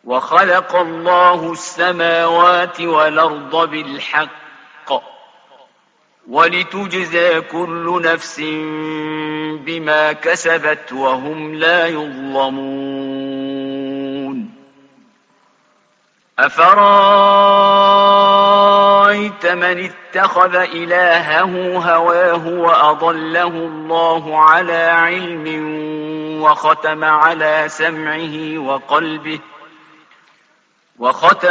وخلق الله السماوات والأرض بالحق ولتجزى كل نفس بما كسبت وهم لا يظلمون. أفرأيت من اتخذ إلهه هواه وأضله الله على علم وختم على سمعه وقلبه